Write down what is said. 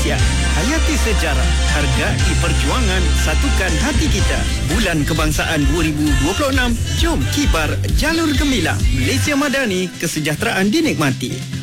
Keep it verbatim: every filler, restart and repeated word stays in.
kemanusiaan. Hayati sejarah, hargai perjuangan, satukan hati kita. Bulan Kebangsaan dua ribu dua puluh enam, jom kibar jalur gemilang. Malaysia Madani, kesejahteraan dinikmati.